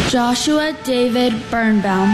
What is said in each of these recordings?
Joshua David Birnbaum,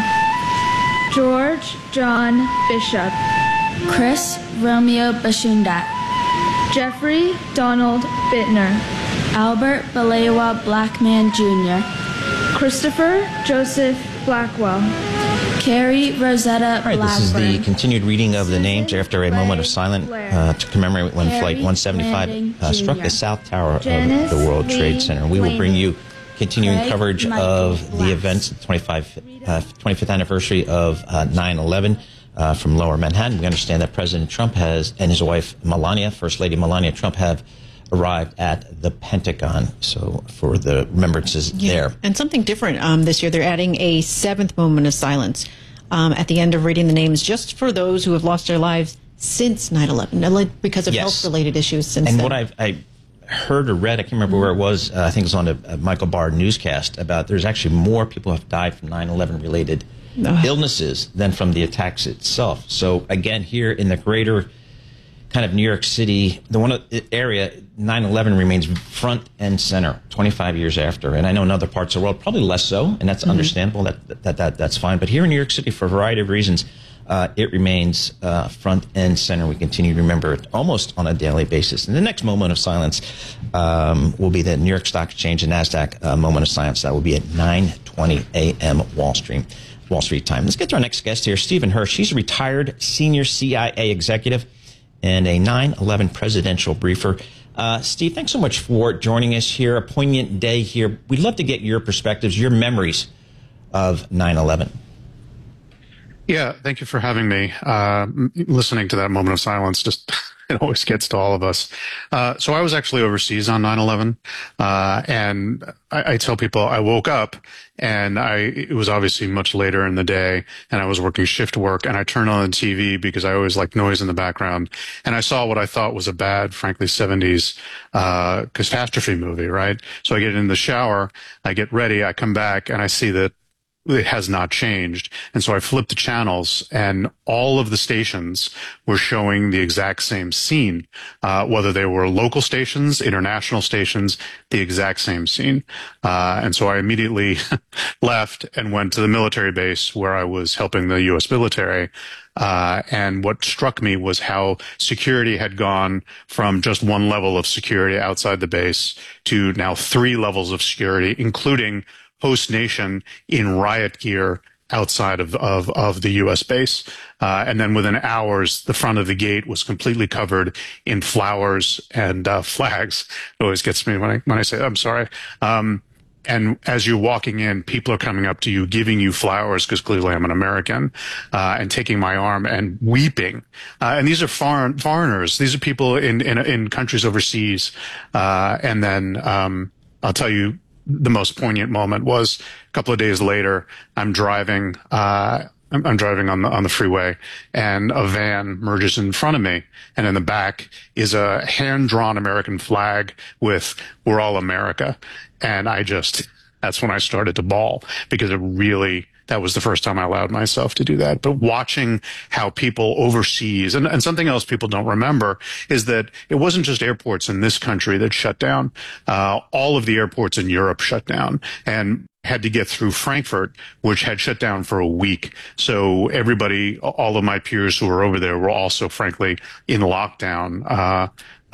George John Bishop, Chris Romeo Bashundat, Jeffrey Donald Bittner, Albert Balewa Blackman Jr., Christopher Joseph Blackwell, Carrie Rosetta All right, this is the Blackburn, continued reading of the names after a moment of silence to commemorate when Flight Harry 175 Landing struck Jr., the South Tower of Janice the World Lee Trade Center. We will bring you continuing Craig coverage Michael of the Glass. events, the 25th anniversary of 9/11 from Lower Manhattan. We understand that President Trump has, and his wife Melania, First Lady Melania Trump, have arrived at the Pentagon. So for the remembrances there. And something different this year, they're adding a 7th moment of silence at the end of reading the names, just for those who have lost their lives since 9/11, because of health-related issues since then. And what I heard or read, I can't remember where it was, I think it was on a Michael Barr newscast, about there's actually more people who have died from 9/11 related illnesses than from the attacks itself. So again, here in the greater kind of New York City, the area, 9/11 remains front and center 25 years after. And I know in other parts of the world, probably less so, and that's understandable, that's fine. But here in New York City, for a variety of reasons, it remains front and center. We continue to remember it almost on a daily basis. And the next moment of silence will be the New York Stock Exchange and NASDAQ moment of silence. That will be at 9:20 a.m. Wall Street time. Let's get to our next guest here, Stephen Hirsch. He's a retired senior CIA executive and a 9/11 presidential briefer. Steve, thanks so much for joining us here. A poignant day here. We'd love to get your perspectives, your memories of 9/11. Yeah, thank you for having me. Listening to that moment of silence, just it always gets to all of us. So I was actually overseas on 9/11, and I tell people I woke up and it was obviously much later in the day, and I was working shift work, and I turned on the TV because I always like noise in the background, and I saw what I thought was a bad, frankly, 70s catastrophe movie, right? So I get in the shower, I get ready, I come back, and I see that it has not changed. And so I flipped the channels, and all of the stations were showing the exact same scene, whether they were local stations, international stations, the exact same scene. And so I immediately left and went to the military base where I was helping the U.S. military. And what struck me was how security had gone from just one level of security outside the base to now 3 levels of security, including host nation in riot gear outside of the U.S. base. And then within hours, the front of the gate was completely covered in flowers and flags. It always gets me when I say, I'm sorry. And as you're walking in, people are coming up to you, giving you flowers, because clearly I'm an American, and taking my arm and weeping. And these are foreigners. These are people in countries overseas. And then I'll tell you, the most poignant moment was a couple of days later. I'm driving on the freeway, and a van merges in front of me, and in the back is a hand-drawn American flag with "We're all America," and that's when I started to bawl, because that was the first time I allowed myself to do that. But watching how people overseas, and something else people don't remember is that it wasn't just airports in this country that shut down. All of the airports in Europe shut down and had to get through Frankfurt, which had shut down for a week. So everybody, all of my peers who were over there were also, frankly, in lockdown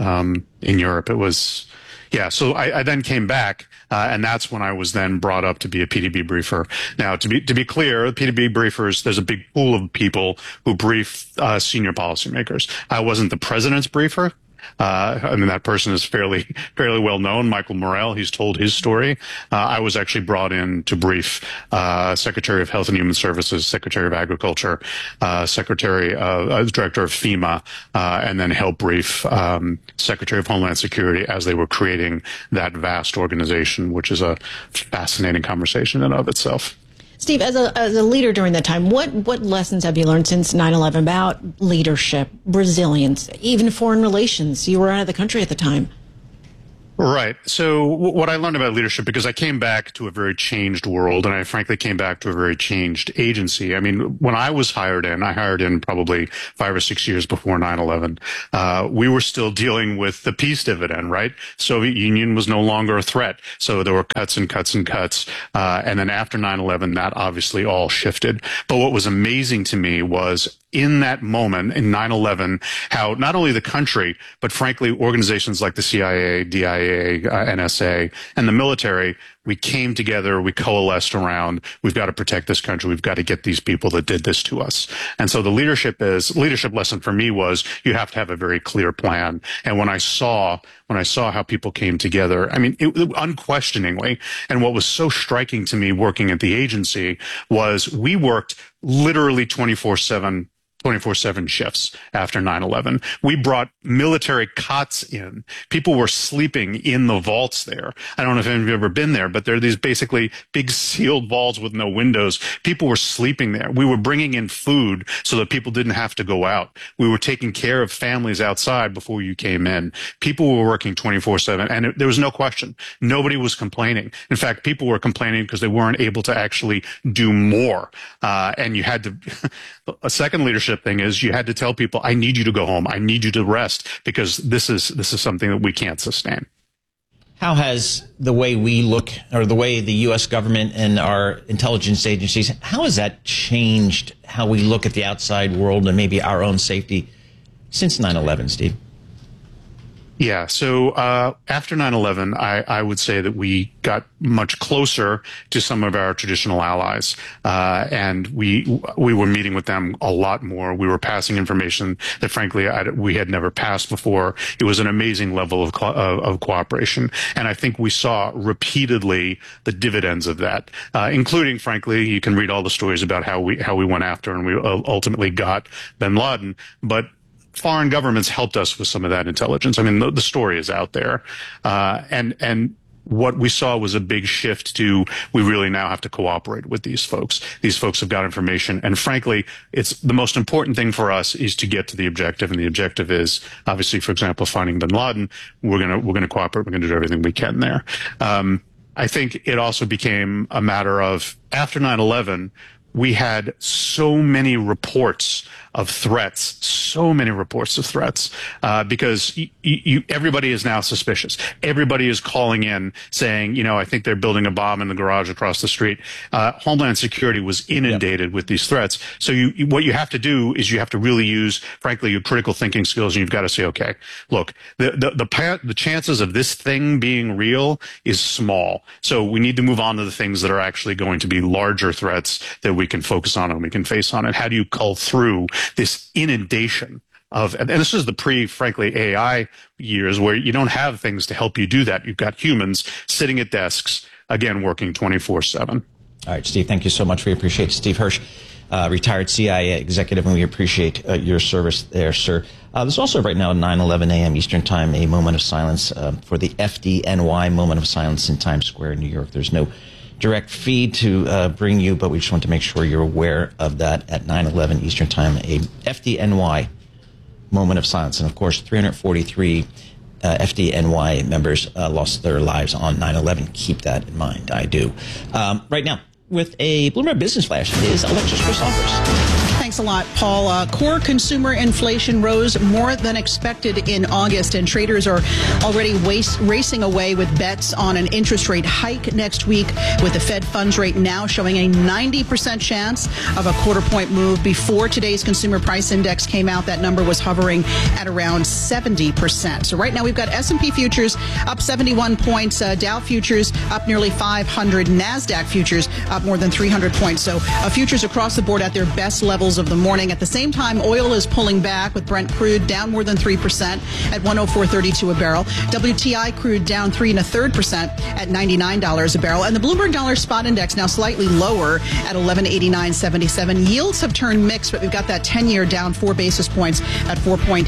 in Europe. It was... Yeah, so I then came back, and that's when I was then brought up to be a PDB briefer. Now, to be clear, PDB briefers, there's a big pool of people who brief senior policymakers. I wasn't the president's briefer. I mean, that person is fairly well known, Michael Morrell. He's told his story. I was actually brought in to brief Secretary of Health and Human Services, Secretary of Agriculture, Director of FEMA, and then help brief Secretary of Homeland Security as they were creating that vast organization, which is a fascinating conversation in and of itself. Steve, as a leader during that time, what lessons have you learned since 9/11 about leadership, resilience, even foreign relations? You were out of the country at the time. Right. So what I learned about leadership, because I came back to a very changed world, and I frankly came back to a very changed agency. I mean, when I was hired in probably 5 or 6 years before 9/11. We were still dealing with the peace dividend, right? Soviet Union was no longer a threat. So there were cuts and cuts and cuts. And then after 9/11, that obviously all shifted. But what was amazing to me was in that moment, in 9/11, how not only the country, but frankly, organizations like the CIA, DIA, NSA, and the military, we came together, we coalesced around, we've got to protect this country, we've got to get these people that did this to us. And so the leadership lesson for me was you have to have a very clear plan. And when I saw how people came together, I mean, unquestioningly, and what was so striking to me working at the agency was we worked literally 24/7 shifts after 9/11. We brought military cots in. People were sleeping in the vaults there. I don't know if any of you have ever been there, but there are these basically big sealed vaults with no windows. People were sleeping there. We were bringing in food so that people didn't have to go out. We were taking care of families outside before you came in. People were working 24/7, and there was no question. Nobody was complaining. In fact, people were complaining because they weren't able to actually do more. And you had to, a second leadership thing is you had to tell people, I need you to go home. I need you to rest because this is something that we can't sustain. How has the way we look, or the way the U.S. government and our intelligence agencies, how has that changed how we look at the outside world and maybe our own safety since 9/11, Steve? Yeah. So after 9/11, I would say that we got much closer to some of our traditional allies, and we were meeting with them a lot more. We were passing information that, frankly, we had never passed before. It was an amazing level of cooperation, and I think we saw repeatedly the dividends of that, including, frankly, you can read all the stories about how we went after and we ultimately got bin Laden, but foreign governments helped us with some of that intelligence. I mean, the story is out there. And what we saw was a big shift to, we really now have to cooperate with these folks. These folks have got information. And frankly, it's the most important thing for us is to get to the objective. And the objective is obviously, for example, finding bin Laden. We're going to cooperate. We're going to do everything we can there. I think it also became a matter of after 9/11, we had so many reports of threats, because everybody is now suspicious. Everybody is calling in saying, I think they're building a bomb in the garage across the street. Homeland Security was inundated with these threats. So what you have to do is you have to really use, frankly, your critical thinking skills, and you've got to say, okay, look, the chances of this thing being real is small. So we need to move on to the things that are actually going to be larger threats that we can focus on and we can face on. And how do you cull through this inundation of, and this is the frankly, AI years where you don't have things to help you do that. You've got humans sitting at desks, again, working 24/7. All right, Steve, thank you so much. We appreciate it. Steve Hirsch, retired CIA executive, and we appreciate your service there, sir. There's also right now at 9:11 a.m. Eastern Time a moment of silence for the FDNY moment of silence in Times Square in New York. There's no direct feed to bring you, but we just want to make sure you're aware of that at 9:11 Eastern Time, a FDNY moment of silence. And of course, 343 FDNY members lost their lives on 9/11. Keep that in mind. I do. Right now, with a Bloomberg Business Flash is Alexis Christophers. Thanks a lot, Paul. Core consumer inflation rose more than expected in August, and traders are already racing away with bets on an interest rate hike next week, with the Fed funds rate now showing a 90% chance of a quarter-point move. Before today's consumer price index came out, that number was hovering at around 70%. So right now we've got S&P futures up 71 points, Dow futures up nearly 500, NASDAQ futures up more than 300 points. So futures across the board at their best levels of the morning. At the same time, oil is pulling back, with Brent crude down more than 3% at $104.32 a barrel. WTI crude down 3 1/3% at $99 a barrel. And the Bloomberg Dollar Spot Index now slightly lower at 1189.77. Yields have turned mixed, but we've got that 10-year down 4 basis points at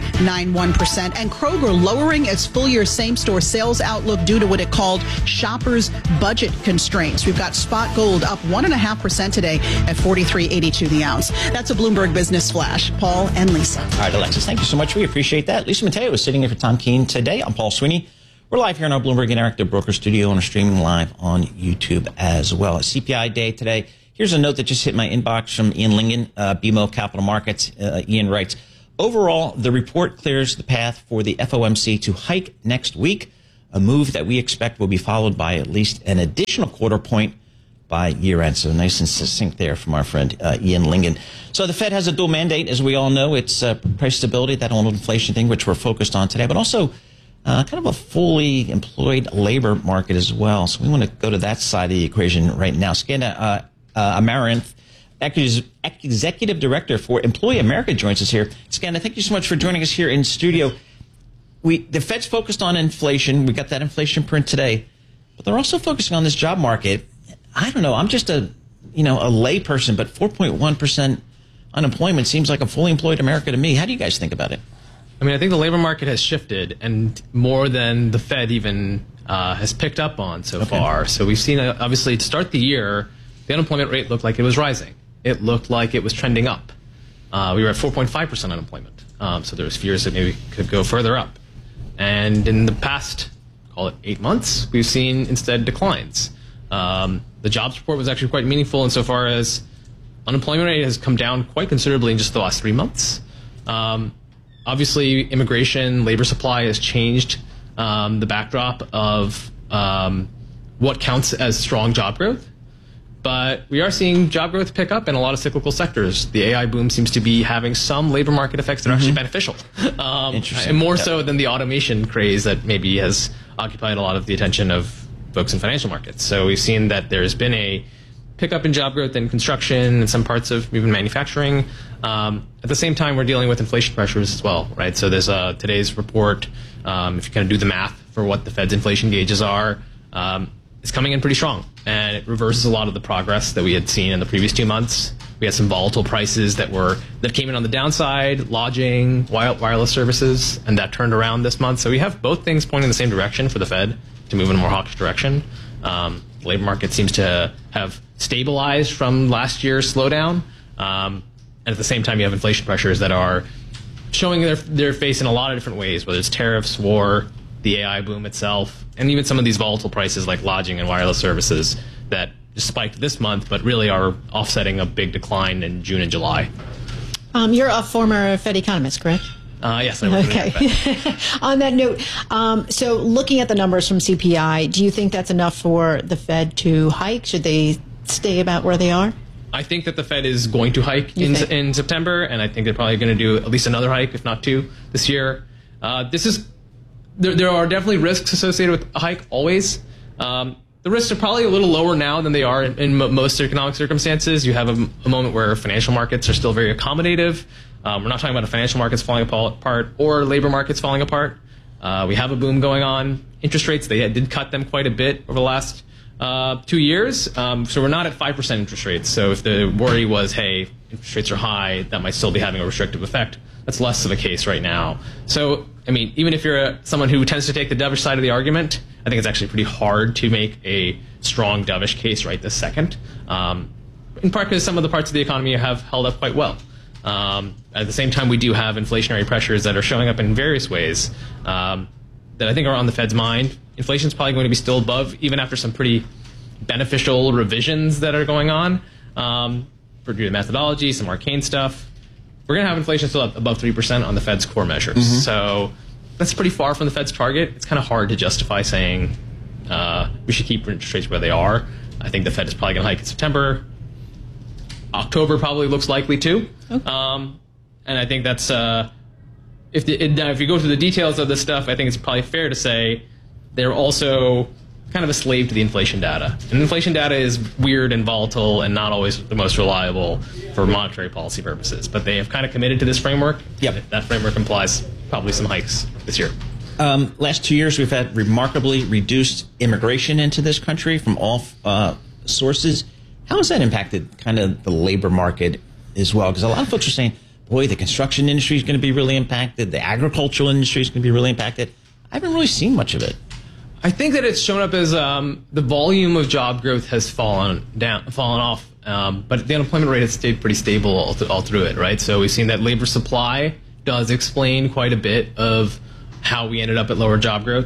4.91%. And Kroger lowering its full-year same-store sales outlook due to what it called shoppers' budget constraints. We've got spot gold up 1.5% today at $43.82 the ounce. That's a Bloomberg Business Flash. Paul and Lisa. All right, Alexis, thank you so much. We appreciate that. Lisa Mateo is sitting in for Tom Keene today. I'm Paul Sweeney. We're live here in our Bloomberg Interactive Broker Studio and are streaming live on YouTube as well. It's CPI day today. Here's a note that just hit my inbox from Ian Lingen, BMO Capital Markets. Ian writes, overall, the report clears the path for the FOMC to hike next week, a move that we expect will be followed by at least an additional quarter point by year end. So nice and succinct there from our friend Ian Lingen. So the Fed has a dual mandate, as we all know. It's price stability, that whole inflation thing, which we're focused on today, but also kind of a fully employed labor market as well. So we want to go to that side of the equation right now. Skanda Amaranth, Executive Director for Employee America, joins us here. Skanda, thank you so much for joining us here in studio. The Fed's focused on inflation. We got that inflation print today, but they're also focusing on this job market. I don't know. I'm just a lay person, but 4.1% unemployment seems like a fully employed America to me. How do you guys think about it? I mean, I think the labor market has shifted, and more than the Fed even has picked up on so far. So we've seen, obviously, to start the year, the unemployment rate looked like it was rising. It looked like it was trending up. We were at 4.5% unemployment. So there was fears that maybe it could go further up. And in the past, call it 8 months, we've seen instead declines. The jobs report was actually quite meaningful insofar as unemployment rate has come down quite considerably in just the last 3 months. Obviously, immigration, labor supply has changed the backdrop of what counts as strong job growth. But we are seeing job growth pick up in a lot of cyclical sectors. The AI boom seems to be having some labor market effects that are actually beneficial. And more so than the automation craze that maybe has occupied a lot of the attention of folks in financial markets. So we've seen that there's been a pickup in job growth in construction and some parts of even manufacturing. At the same time, we're dealing with inflation pressures as well, right? So there's today's report, if you kind of do the math for what the Fed's inflation gauges are, it's coming in pretty strong. And it reverses a lot of the progress that we had seen in the previous 2 months. We had some volatile prices that came in on the downside, lodging, wireless services, and that turned around this month. So we have both things pointing in the same direction for the Fed to move in a more hawkish direction. The labor market seems to have stabilized from last year's slowdown. And at the same time, you have inflation pressures that are showing their face in a lot of different ways, whether it's tariffs, war, the AI boom itself, and even some of these volatile prices like lodging and wireless services that just spiked this month, but really are offsetting a big decline in June and July. You're a former Fed economist, correct? Yes, I work for the Fed. On that note, so looking at the numbers from CPI, do you think that's enough for the Fed to hike? Should they stay about where they are? I think that the Fed is going to hike in September, and I think they're probably going to do at least another hike, if not two, this year. There are definitely risks associated with a hike, always. The risks are probably a little lower now than they are in most economic circumstances. You have a moment where financial markets are still very accommodative. We're not talking about financial markets falling apart or labor markets falling apart. We have a boom going on. Interest rates, they did cut them quite a bit over the last 2 years. So we're not at 5% interest rates. So if the worry was, hey, interest rates are high, that might still be having a restrictive effect. That's less of a case right now. So, I mean, even if you're someone who tends to take the dovish side of the argument, I think it's actually pretty hard to make a strong dovish case right this second. In part because some of the parts of the economy have held up quite well. At the same time, we do have inflationary pressures that are showing up in various ways that I think are on the Fed's mind. Inflation is probably going to be still above, even after some pretty beneficial revisions that are going on for due to methodology, some arcane stuff. We're going to have inflation still above 3% on the Fed's core measures. So that's pretty far from the Fed's target. It's kind of hard to justify saying we should keep interest rates where they are. I think the Fed is probably going to hike in September. October probably looks likely too. Okay. And I think that's if you go through the details of this stuff, I think it's probably fair to say they're also kind of a slave to the inflation data. And inflation data is weird and volatile and not always the most reliable for monetary policy purposes. But they have kind of committed to this framework. Yep. That framework implies probably some hikes this year. Last 2 years, we've had remarkably reduced immigration into this country from all sources. How has that impacted kind of the labor market as well? Because a lot of folks are saying, boy, the construction industry is going to be really impacted. The agricultural industry is going to be really impacted. I haven't really seen much of it. I think that it's shown up as the volume of job growth has fallen off, but the unemployment rate has stayed pretty stable all through it, right? So we've seen that labor supply does explain quite a bit of how we ended up at lower job growth.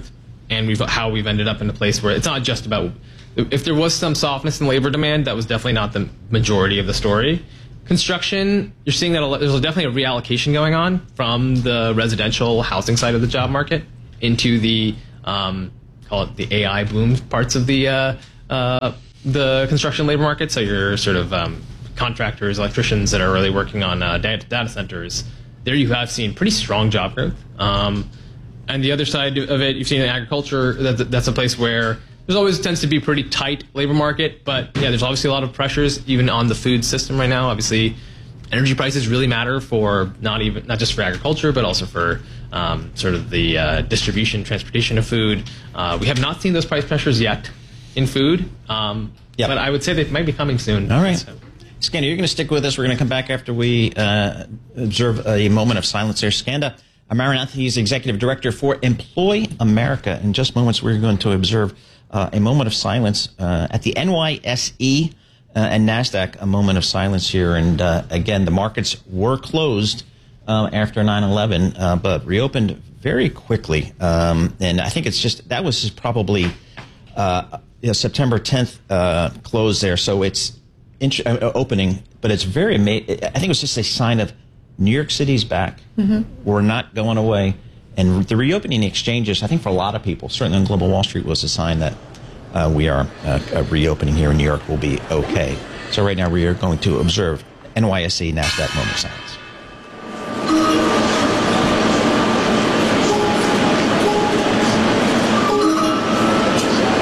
and how we've ended up in a place where it's not just about, if there was some softness in labor demand, that was definitely not the majority of the story. Construction, you're seeing that there's definitely a reallocation going on from the residential housing side of the job market into the call it the AI boom parts of the construction labor market. So your sort of contractors, electricians that are really working on data centers. There you have seen pretty strong job growth. And the other side of it, you've seen in agriculture, that's a place where there's always tends to be pretty tight labor market, but yeah, there's obviously a lot of pressures even on the food system right now. Obviously, energy prices really matter for not just for agriculture, but also for sort of the distribution, transportation of food. We have not seen those price pressures yet in food, but I would say they might be coming soon. All right. Skanda, you're going to stick with us. We're going to come back after we observe a moment of silence there. Skanda Amaranth, he's Executive Director for Employ America. In just moments, we're going to observe a moment of silence at the NYSE and NASDAQ, a moment of silence here. And again, the markets were closed after 9/11, but reopened very quickly. And I think that was probably September 10th close there. So it's opening, but it's very amazing. I think it was just a sign of New York City's back. Mm-hmm. We're not going away. And the reopening exchanges, I think for a lot of people, certainly on Global Wall Street, was a sign that we are reopening here in New York will be okay. So right now we are going to observe NYSE NASDAQ moment of silence.